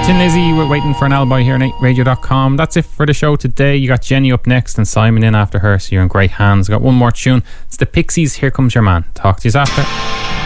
Tin Lizzy, we're waiting for an alibi here on 8radio.com. That's it for the show today. You got Jenny up next and Simon in after her, so you're in great hands. Got one more tune. It's the Pixies, Here Comes Your Man. Talk to you after.